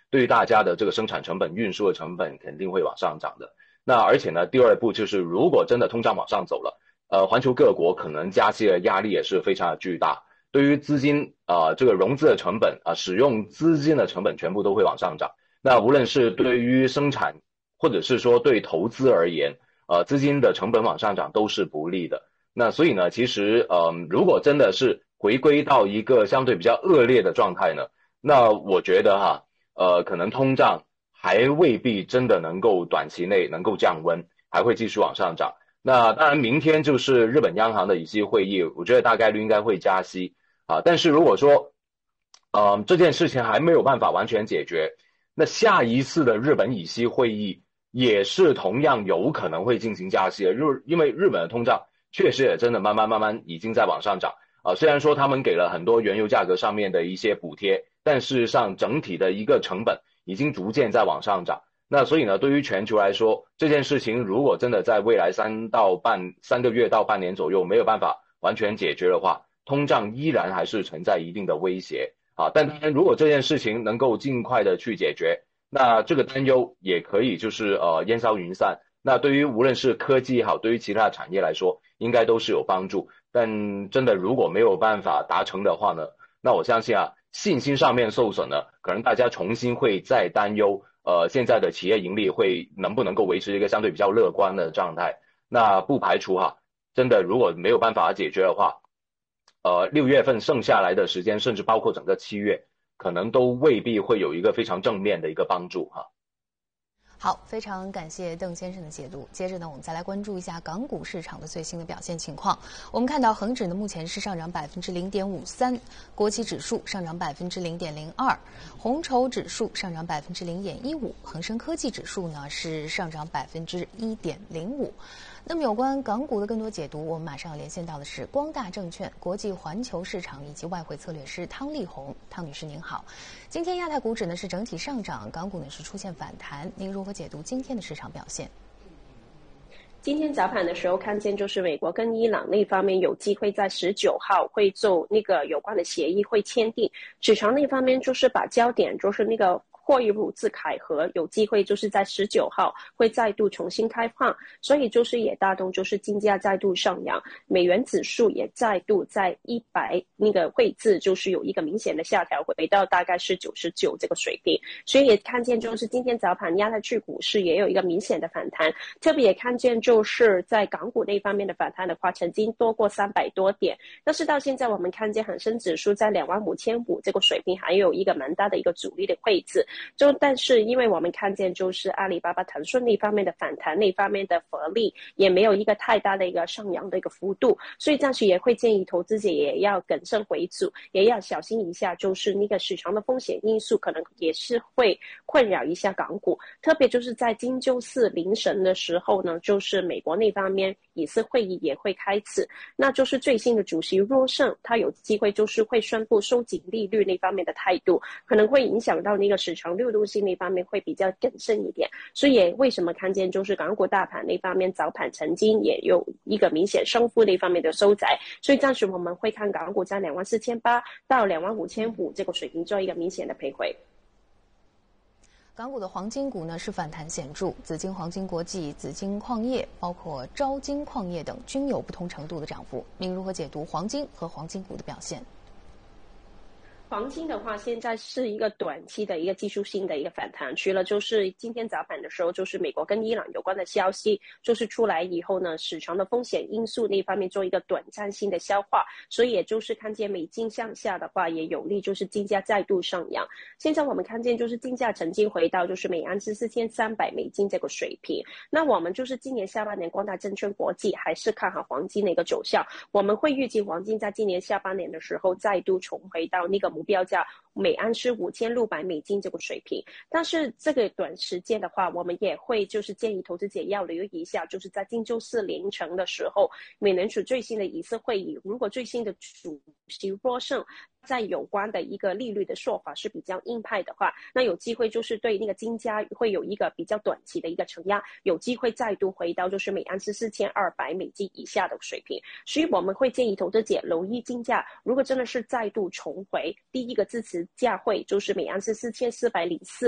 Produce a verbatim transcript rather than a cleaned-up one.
对于大家的这个生产成本、运输的成本肯定会往上涨的。那而且呢，第二步就是如果真的通胀往上走了，呃，环球各国可能加息的压力也是非常的巨大，对于资金啊、呃、这个融资的成本啊、呃、使用资金的成本全部都会往上涨。那无论是对于生产或者是说对投资而言，呃，资金的成本往上涨都是不利的。那所以呢，其实呃，如果真的是回归到一个相对比较恶劣的状态呢，那我觉得哈，呃，可能通胀还未必真的能够短期内能够降温，还会继续往上涨。那当然，明天就是日本央行的议息会议，我觉得大概率应该会加息啊。但是如果说，呃，这件事情还没有办法完全解决，那下一次的日本议息会议也是同样有可能会进行加息的。日因为日本的通胀确实也真的慢慢慢慢已经在往上涨啊。虽然说他们给了很多原油价格上面的一些补贴，但事实上整体的一个成本已经逐渐在往上涨。那所以呢，对于全球来说，这件事情如果真的在未来三到半三个月到半年左右没有办法完全解决的话，通胀依然还是存在一定的威胁啊。但当然，如果这件事情能够尽快的去解决，那这个担忧也可以就是呃烟消云散。那对于无论是科技也好，对于其他的产业来说，应该都是有帮助。但真的如果没有办法达成的话呢，那我相信啊，信心上面受损了，可能大家重新会再担忧。呃，现在的企业盈利会能不能够维持一个相对比较乐观的状态？那不排除哈，真的如果没有办法解决的话，呃，六月份剩下来的时间，甚至包括整个七月，可能都未必会有一个非常正面的一个帮助哈。 好，非常感谢邓先生的解读。接着呢，我们再来关注一下港股市场的最新的表现情况。我们看到恒指呢目前是上涨百分之零点五三，国企指数上涨百分之零点零二，红筹指数上涨百分之零点一五，恒生科技指数呢是上涨百分之一点零五。那么有关港股的更多解读，我们马上要连线到的是光大证券国际环球市场以及外汇策略师汤丽红。汤女士您好，今天亚太股指呢是整体上涨，港股呢是出现反弹，您如何解读今天的市场表现？ 今天早盘的时候看见就是美国跟伊朗那方面有机会在十九号会就那个有关的协议会签订，市场那方面就是把焦点就是那个货币自凯合有机会就是在十九号会再度重新开放，所以就是也带动就是金价再度上扬，美元指数也再度在一百那个位置就是有一个明显的下调，回到大概是九十九这个水平，所以也看见就是今天早盘亚太区股市也有一个明显的反弹，特别也看见就是在港股那方面的反弹的话，曾经多过三百多点，但是到现在我们看见恒生指数在两万五千五这个水平还有一个蛮大的一个阻力的位置。就但是因为我们看见就是阿里巴巴腾讯那方面的反弹，那方面的佛力也没有一个太大的一个上扬的一个幅度，所以暂时也会建议投资者也要谨慎为主，也要小心一下，就是那个市场的风险因素可能也是会困扰一下港股，特别就是在今周四凌晨的时候呢，就是美国那方面议息会议也会开始，那就是最新的主席若盛他有机会就是会宣布收紧利率那方面的态度，可能会影响到那个市场流动性那方面会比较谨慎一点，所以也为什么看见就是港股大盘那方面早盘曾经也有一个明显升幅那方面的收窄，所以暂时我们会看港股在两万四千八到两万五千五这个水平做一个明显的徘徊。 港股的黄金股呢是反弹显著，紫金黄金国际、紫金矿业，包括招金矿业等均有不同程度的涨幅。您如何解读黄金和黄金股的表现？ 黄金的话现在是一个短期的一个技术性的一个反弹，除了就是今天早盘的时候就是美国跟伊朗有关的消息就是出来以后呢，市场的风险因素那方面做一个短暂性的消化，所以也就是看见美金向下的话也有利就是金价再度上扬，现在我们看见就是金价曾经回到就是每盎司四千三百美金这个水平，那我们就是今年下半年光大证券国际还是看好黄金的一个走向，我们会预计黄金在今年下半年的时候再度重回到那个目标价每盎司五千六百美金这个水平，但是这个短时间的话我们也会就是建议投资者要留意一下，就是在今周四凌晨的时候美联储最新的议息会议，如果最新的主席若盛在有关的一个利率的说法是比较鹰派的话，那有机会就是对那个金价会有一个比较短期的一个承压，有机会再度回到就是每盎司四千二百美金以下的水平，所以我们会建议投资者留意金价，如果真的是再度重回第一个支持价会就是每盎司四千四百零四